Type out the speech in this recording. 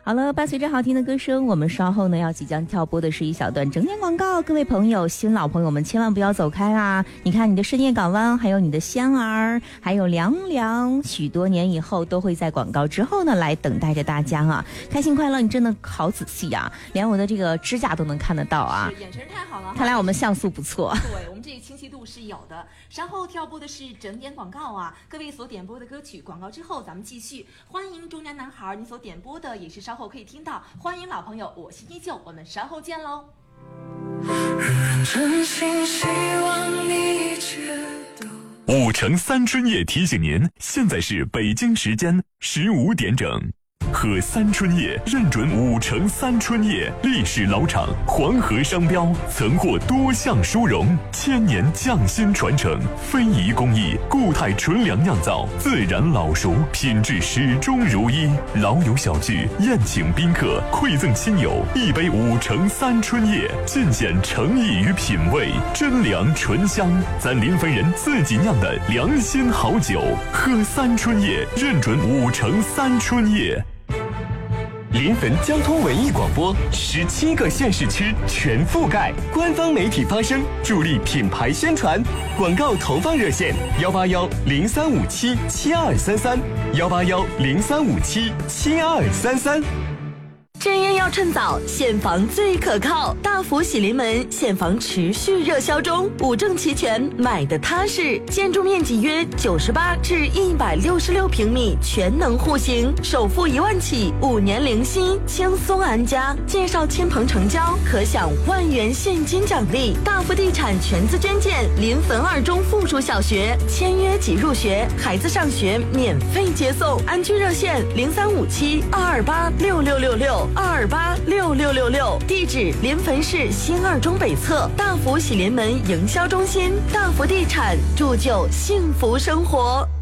好了，伴随着好听的歌声，我们稍后呢要即将跳播的是一小段整点广告。各位朋友，新老朋友们千万不要走开啦！你看你的深夜港湾，还有你的香儿，还有凉凉，许多年以后都会在广告之后呢来等待着大家啊！开心快乐，你真的好仔细啊，连我的这个指甲都能看得到啊！ 眼神太好了， 看来我们像素不错。 对，我们这个清晰度是有的。稍后跳播的是整点广告啊，各位所点播的歌曲广告之后咱们继续。欢迎中年男孩，你所点播的也是稍后可以听到。欢迎老朋友，我心依旧，我们稍后见喽。 5城3春夜提醒您，现在是北京时间15点整。和三春夜认准5城3春夜，历史老厂，黄河商标，曾获多项殊荣，千年匠心传承，非遗工艺，固态纯粮酿造，自然老熟，品质始终如一。老友小聚，宴请宾客，馈赠亲友，一杯5城3春夜，尽显诚意与品味，真粮醇香，咱临汾人自己酿的良心好酒。喝三春夜，认准5城3春夜。临汾交通文艺广播17个县市区全覆盖，官方媒体发声，助力品牌宣传。广告投放热线18103577233，18103577233。 正烟要趁早，现房最可靠。大福喜临门现房持续热销中，5证齐全，买的踏实。建筑面积约98至166平米，全能户型，首付1万起，5年零息，轻松安家。介绍亲朋成交，可享1万元现金奖励。大福地产全资捐建临汾2中附属小学，签约即入学，孩子上学免费接送。安居热线035722866666。2286666，地址临汾市新2中北侧，大福喜临门营销中心。大福地产，铸就幸福生活。